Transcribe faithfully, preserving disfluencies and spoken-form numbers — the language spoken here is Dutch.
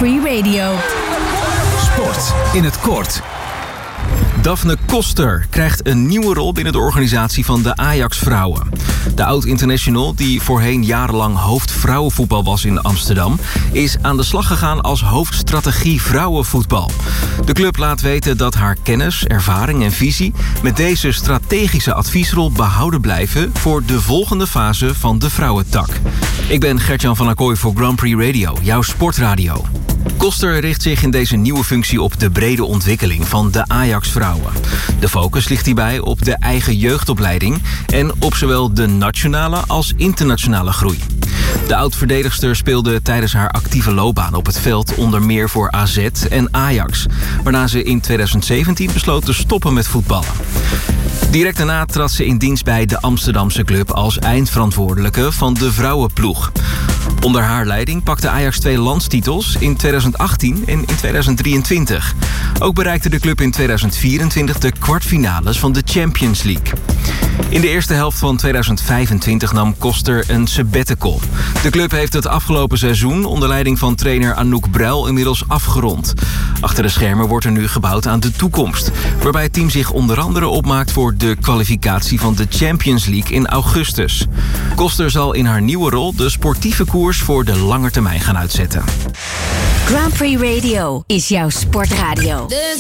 Prix Radio. Sport in het kort. Daphne Koster krijgt een nieuwe rol binnen de organisatie van de Ajax-vrouwen. De oud-international, die voorheen jarenlang hoofd vrouwenvoetbal was in Amsterdam, is aan de slag gegaan als hoofdstrategie vrouwenvoetbal. De club laat weten dat haar kennis, ervaring en visie met deze strategische adviesrol behouden blijven voor de volgende fase van de vrouwentak. Ik ben Gert-Jan van Acquoy voor Grand Prix Radio, jouw sportradio. Koster richt zich in deze nieuwe functie op de brede ontwikkeling van de Ajax-vrouwen. De focus ligt hierbij op de eigen jeugdopleiding en op zowel de nationale als internationale groei. De oud-verdedigster speelde tijdens haar actieve loopbaan op het veld onder meer voor A Z en Ajax, waarna ze in tweeduizend zeventien besloot te stoppen met voetballen. Direct daarna trad ze in dienst bij de Amsterdamse club als eindverantwoordelijke van de vrouwenploeg. Onder haar leiding pakte Ajax twee landstitels in tweeduizend achttien en in tweeduizend drieëntwintig. Ook bereikte de club in tweeduizend vierentwintig de kwartfinales van de Champions League. In de eerste helft van tweeduizend vijfentwintig nam Koster een sabbatical. De club heeft het afgelopen seizoen onder leiding van trainer Anouk Bruil inmiddels afgerond. Achter de schermen wordt er nu gebouwd aan de toekomst, waarbij het team zich onder andere opmaakt voor de kwalificatie van de Champions League in augustus. Koster zal in haar nieuwe rol de sportieve koers voor de lange termijn gaan uitzetten. Grand Prix Radio is jouw sportradio.